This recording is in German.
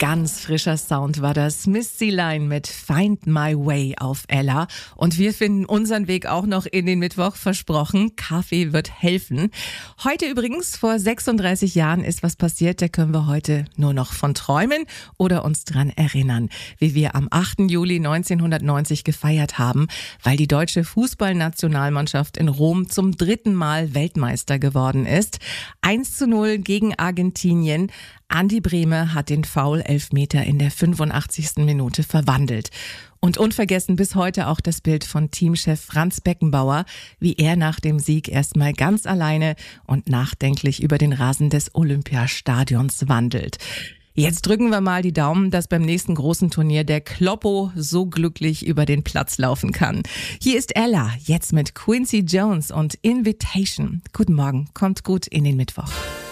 Ganz frischer Sound war das. Miss C-Line mit Find My Way auf Ella. Und wir finden unseren Weg auch noch in den Mittwoch, versprochen. Kaffee wird helfen. Heute übrigens, vor 36 Jahren ist was passiert, da können wir heute nur noch von träumen oder uns dran erinnern. Wie wir am 8. Juli 1990 gefeiert haben, weil die deutsche Fußballnationalmannschaft in Rom zum 3. Mal Weltmeister geworden ist. 1:0 gegen Argentinien. Andi Brehme hat den Foul-Elfmeter in der 85. Minute verwandelt. Und unvergessen bis heute auch das Bild von Teamchef Franz Beckenbauer, wie er nach dem Sieg erstmal ganz alleine und nachdenklich über den Rasen des Olympiastadions wandelt. Jetzt drücken wir mal die Daumen, dass beim nächsten großen Turnier der Kloppo so glücklich über den Platz laufen kann. Hier ist Ella, jetzt mit Quincy Jones und Invitation. Guten Morgen, kommt gut in den Mittwoch.